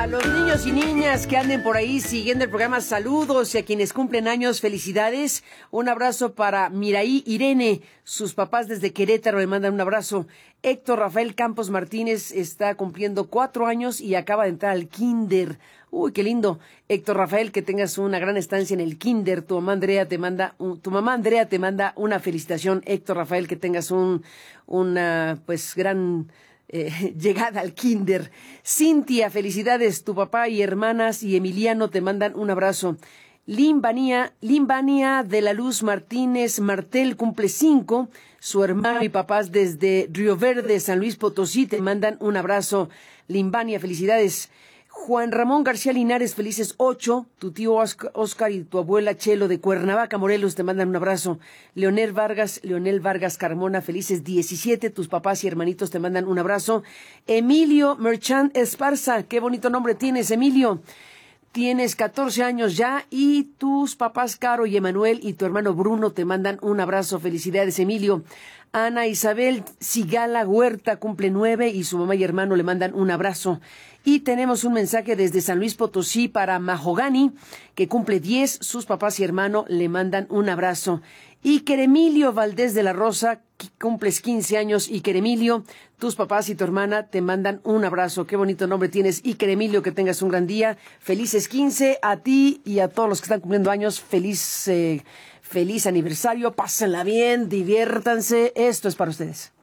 A los niños y niñas que anden por ahí siguiendo el programa, saludos, y a quienes cumplen años, felicidades. Un abrazo para Miraí Irene, sus papás desde Querétaro le mandan un abrazo. Héctor Rafael Campos Martínez está cumpliendo 4 años y acaba de entrar al kinder. Uy, qué lindo. Héctor Rafael, que tengas una gran estancia en el kinder. Tu mamá Andrea te manda una felicitación. Héctor Rafael, que tengas una gran llegada al kinder. Cintia, felicidades, tu papá y hermanas y Emiliano te mandan un abrazo. Limbania de la Luz Martínez Martel cumple 5, su hermano y papás desde Río Verde, San Luis Potosí, te mandan un abrazo. Limbania, felicidades. Juan Ramón García Linares, felices 8, tu tío Oscar y tu abuela Chelo de Cuernavaca, Morelos, te mandan un abrazo. Leonel Vargas Carmona, felices 17, tus papás y hermanitos te mandan un abrazo. Emilio Merchant Esparza, qué bonito nombre tienes, Emilio. Tienes 14 años ya y tus papás Caro y Emanuel y tu hermano Bruno te mandan un abrazo. Felicidades, Emilio. Ana Isabel Sigala Huerta cumple 9 y su mamá y hermano le mandan un abrazo. Y tenemos un mensaje desde San Luis Potosí para Mahogani, que cumple 10, sus papás y hermano le mandan un abrazo. Y Queremilio Valdés de la Rosa, cumples 15 años, y Queremilio, tus papás y tu hermana te mandan un abrazo. Qué bonito nombre tienes, y Queremilio, que tengas un gran día. Felices 15 a ti y a todos los que están cumpliendo años. Feliz aniversario, pásenla bien, diviértanse, esto es para ustedes.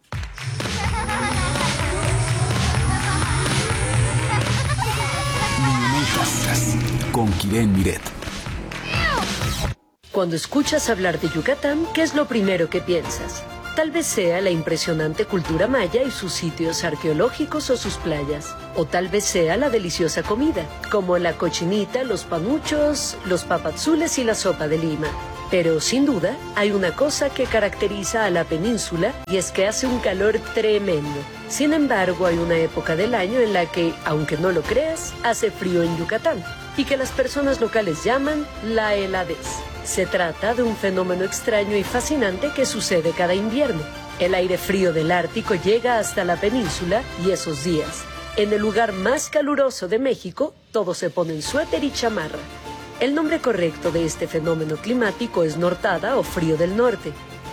Con Kiren Miret. Cuando escuchas hablar de Yucatán, ¿qué es lo primero que piensas? Tal vez sea la impresionante cultura maya y sus sitios arqueológicos o sus playas. O tal vez sea la deliciosa comida, como la cochinita, los panuchos, los papazules y la sopa de lima. Pero sin duda, hay una cosa que caracteriza a la península y es que hace un calor tremendo. Sin embargo, hay una época del año en la que, aunque no lo creas, hace frío en Yucatán y que las personas locales llaman la heladez. Se trata de un fenómeno extraño y fascinante que sucede cada invierno. El aire frío del Ártico llega hasta la península y esos días, en el lugar más caluroso de México, todos se ponen suéter y chamarra. El nombre correcto de este fenómeno climático es nortada o frío del norte.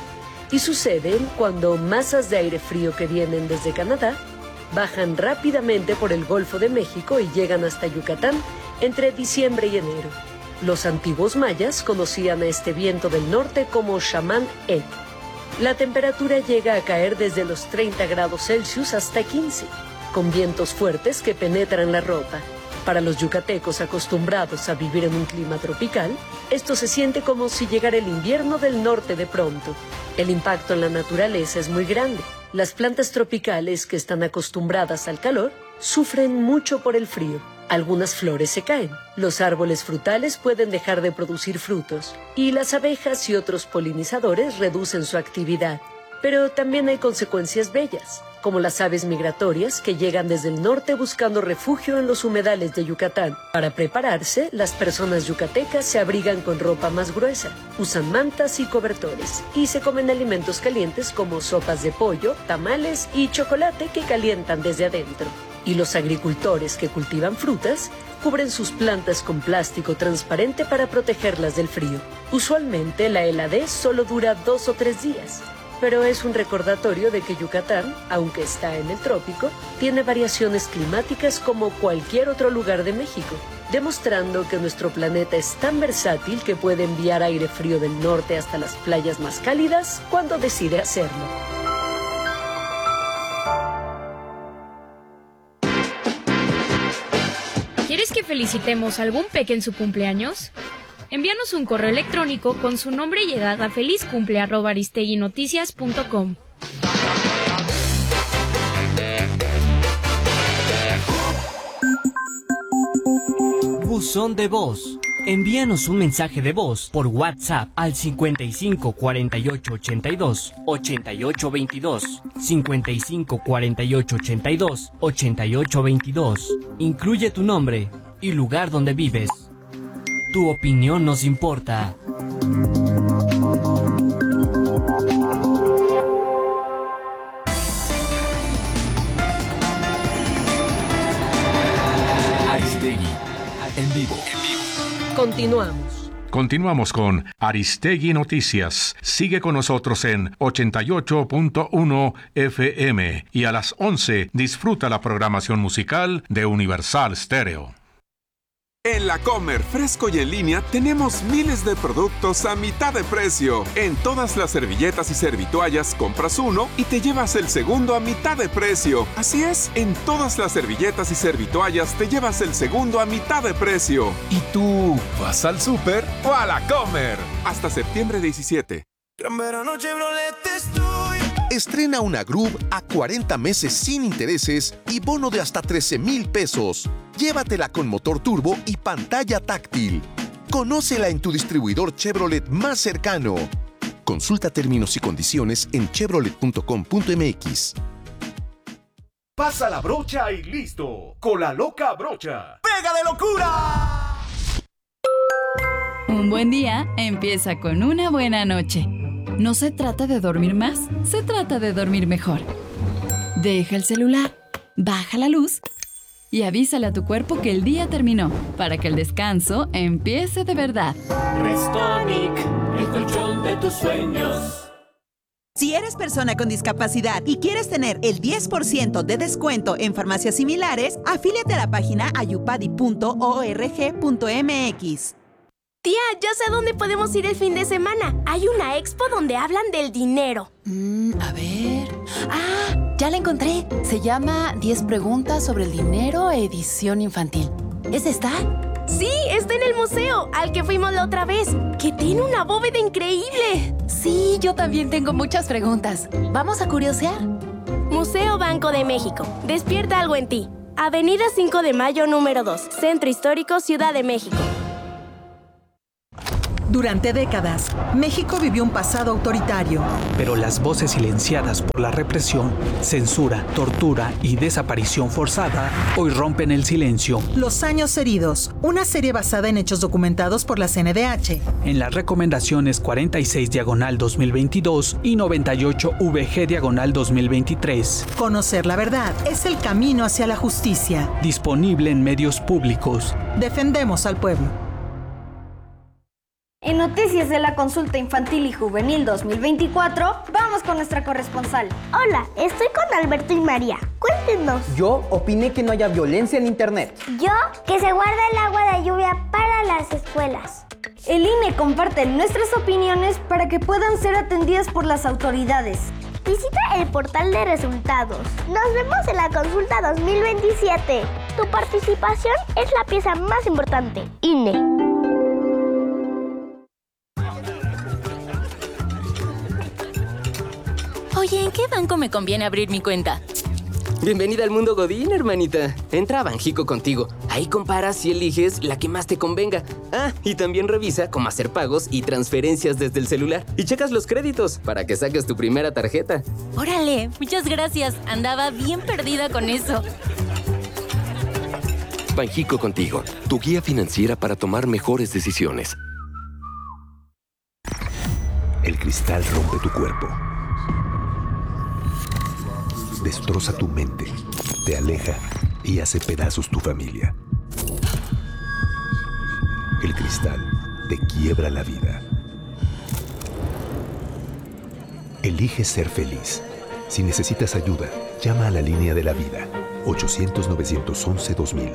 Y suceden cuando masas de aire frío que vienen desde Canadá bajan rápidamente por el Golfo de México y llegan hasta Yucatán entre diciembre y enero. Los antiguos mayas conocían a este viento del norte como Chamán En. La temperatura llega a caer desde los 30 grados Celsius hasta 15, con vientos fuertes que penetran la ropa. Para los yucatecos acostumbrados a vivir en un clima tropical, esto se siente como si llegara el invierno del norte de pronto. El impacto en la naturaleza es muy grande. Las plantas tropicales que están acostumbradas al calor sufren mucho por el frío. Algunas flores se caen, los árboles frutales pueden dejar de producir frutos y las abejas y otros polinizadores reducen su actividad. Pero también hay consecuencias bellas, como las aves migratorias que llegan desde el norte buscando refugio en los humedales de Yucatán. Para prepararse, las personas yucatecas se abrigan con ropa más gruesa, usan mantas y cobertores, y se comen alimentos calientes como sopas de pollo, tamales y chocolate que calientan desde adentro. Y los agricultores que cultivan frutas cubren sus plantas con plástico transparente para protegerlas del frío. Usualmente la heladez solo dura 2 o 3 días. Pero es un recordatorio de que Yucatán, aunque está en el trópico, tiene variaciones climáticas como cualquier otro lugar de México, demostrando que nuestro planeta es tan versátil que puede enviar aire frío del norte hasta las playas más cálidas cuando decide hacerlo. ¿Quieres que felicitemos a algún peque en su cumpleaños? Envíanos un correo electrónico con su nombre y edad a felizcumple@aristeguinoticias.com. Buzón de voz. Envíanos un mensaje de voz por WhatsApp al 55 48 82 88 22, 55 48 82 88 22. Incluye tu nombre y lugar donde vives. Tu opinión nos importa. Aristegui, en vivo. Continuamos. Continuamos con Aristegui Noticias. Sigue con nosotros en 88.1 FM y a las 11 disfruta la programación musical de Universal Stereo. En La Comer, fresco y en línea, tenemos miles de productos a mitad de precio. En todas las servilletas y servitoallas compras uno y te llevas el segundo a mitad de precio. Así es, en todas las servilletas y servitoallas te llevas el segundo a mitad de precio. ¿Y tú vas al súper o a La Comer? Hasta septiembre 17. Gran verano Chevrolet estoy. Estrena una Groove a 40 meses sin intereses y bono de hasta 13,000 pesos. Llévatela con motor turbo y pantalla táctil. Conócela en tu distribuidor Chevrolet más cercano. Consulta términos y condiciones en chevrolet.com.mx. Pasa la brocha y listo. Con la loca brocha. ¡Pega de locura! Un buen día empieza con una buena noche. No se trata de dormir más, se trata de dormir mejor. Deja el celular, baja la luz y avísale a tu cuerpo que el día terminó, para que el descanso empiece de verdad. Restonic, el colchón de tus sueños. Si eres persona con discapacidad y quieres tener el 10% de descuento en farmacias similares, afíliate a la página ayupadi.org.mx. Tía, ya sé a dónde podemos ir el fin de semana. Hay una expo donde hablan del dinero. A ver... ¡Ah! Ya la encontré. Se llama 10 preguntas sobre el dinero, edición infantil. ¿Es esta? Sí, está en el museo, al que fuimos la otra vez, que tiene una bóveda increíble. Sí, yo también tengo muchas preguntas. ¿Vamos a curiosear? Museo Banco de México. Despierta algo en ti. Avenida 5 de Mayo, número 2. Centro Histórico, Ciudad de México. Durante décadas, México vivió un pasado autoritario. Pero las voces silenciadas por la represión, censura, tortura y desaparición forzada hoy rompen el silencio. Los años heridos, una serie basada en hechos documentados por la CNDH. En las recomendaciones 46/2022 y 98VG/2023. Conocer la verdad es el camino hacia la justicia. Disponible en medios públicos. Defendemos al pueblo. En Noticias de la Consulta Infantil y Juvenil 2024, vamos con nuestra corresponsal. Hola, estoy con Alberto y María. Cuéntenos. Yo opiné que no haya violencia en Internet. Yo, que se guarda el agua de lluvia para las escuelas. El INE comparte nuestras opiniones para que puedan ser atendidas por las autoridades. Visita el portal de resultados. Nos vemos en la consulta 2027. Tu participación es la pieza más importante. INE. Oye, ¿en qué banco me conviene abrir mi cuenta? Bienvenida al mundo Godín, hermanita. Entra a Banjico Contigo. Ahí comparas y eliges la que más te convenga. Ah, y también revisa cómo hacer pagos y transferencias desde el celular. Y checas los créditos para que saques tu primera tarjeta. ¡Órale! Muchas gracias. Andaba bien perdida con eso. Banjico Contigo, tu guía financiera para tomar mejores decisiones. El cristal rompe tu cuerpo. Destroza tu mente, te aleja y hace pedazos tu familia. El cristal te quiebra la vida. Elige ser feliz. Si necesitas ayuda, llama a la línea de la vida, 800-911-2000.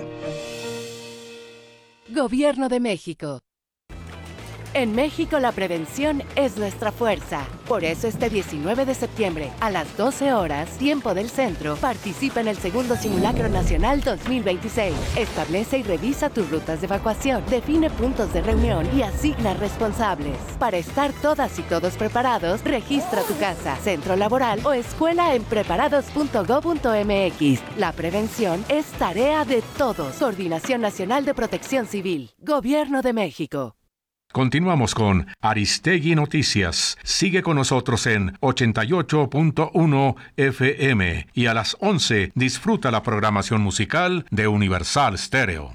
Gobierno de México. En México la prevención es nuestra fuerza. Por eso este 19 de septiembre, a las 12 horas, tiempo del centro, participa en el segundo Simulacro Nacional 2026. Establece y revisa tus rutas de evacuación, define puntos de reunión y asigna responsables. Para estar todas y todos preparados, registra tu casa, centro laboral o escuela en preparados.go.mx. La prevención es tarea de todos. Coordinación Nacional de Protección Civil. Gobierno de México. Continuamos con Aristegui Noticias. Sigue con nosotros en 88.1 FM y a las 11 disfruta la programación musical de Universal Stereo.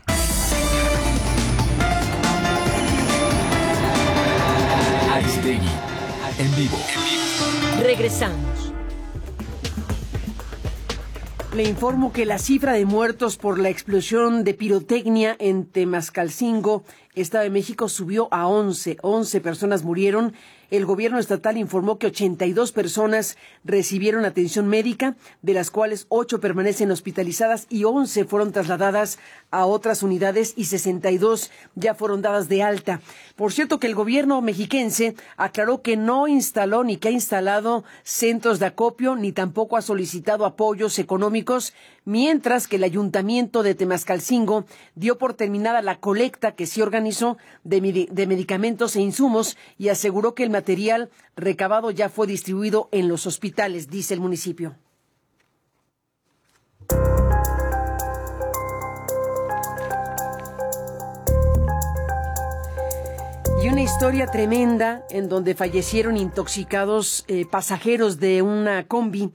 Aristegui, en vivo. Regresamos. Le informo que la cifra de muertos por la explosión de pirotecnia en Temascalcingo, Estado de México, subió a 11. 11 personas murieron. El gobierno estatal informó que 82 personas recibieron atención médica, de las cuales 8 permanecen hospitalizadas y 11 fueron trasladadas a otras unidades y 62 ya fueron dadas de alta. Por cierto, que el gobierno mexiquense aclaró que no instaló ni que ha instalado centros de acopio ni tampoco ha solicitado apoyos económicos, mientras que el ayuntamiento de Temascalcingo dio por terminada la colecta que se organizó de medicamentos e insumos y aseguró que el material recabado ya fue distribuido en los hospitales, dice el municipio. Y una historia tremenda en donde fallecieron intoxicados pasajeros de una combi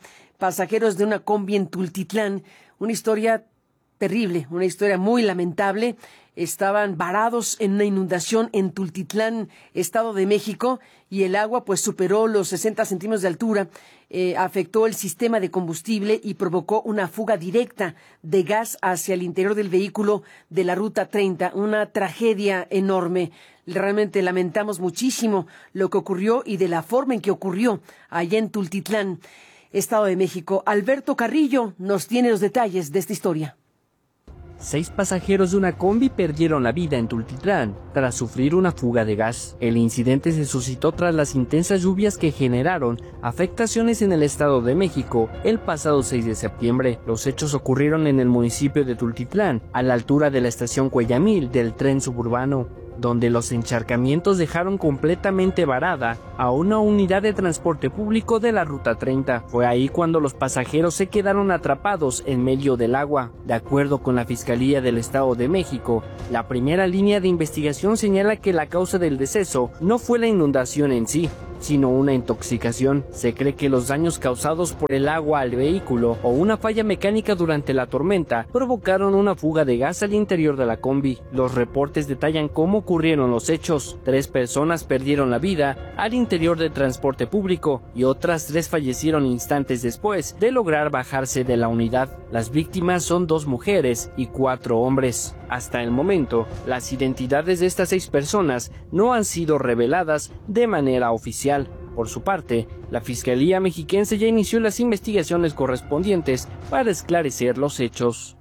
en Tultitlán. Una historia terrible, una historia muy lamentable. Estaban varados en una inundación en Tultitlán, Estado de México, y el agua pues superó los 60 centímetros de altura, afectó el sistema de combustible y provocó una fuga directa de gas hacia el interior del vehículo de la Ruta 30. Una tragedia enorme. Realmente lamentamos muchísimo lo que ocurrió y de la forma en que ocurrió allá en Tultitlán, Estado de México. Alberto Carrillo nos tiene los detalles de esta historia. 6 pasajeros de una combi perdieron la vida en Tultitlán tras sufrir una fuga de gas. El incidente se suscitó tras las intensas lluvias que generaron afectaciones en el Estado de México el pasado 6 de septiembre. Los hechos ocurrieron en el municipio de Tultitlán, a la altura de la estación Cuellamil del tren suburbano, donde los encharcamientos dejaron completamente varada a una unidad de transporte público de la Ruta 30. Fue ahí cuando los pasajeros se quedaron atrapados en medio del agua. De acuerdo con la Fiscalía del Estado de México, la primera línea de investigación señala que la causa del deceso no fue la inundación en sí, sino una intoxicación. Se cree que los daños causados por el agua al vehículo o una falla mecánica durante la tormenta provocaron una fuga de gas al interior de la combi. Los reportes detallan cómo ocurrieron los hechos. 3 personas perdieron la vida al interior del transporte público y otras 3 fallecieron instantes después de lograr bajarse de la unidad. Las víctimas son 2 mujeres y 4 hombres. Hasta el momento, las identidades de estas 6 personas no han sido reveladas de manera oficial. Por su parte, la Fiscalía mexiquense ya inició las investigaciones correspondientes para esclarecer los hechos.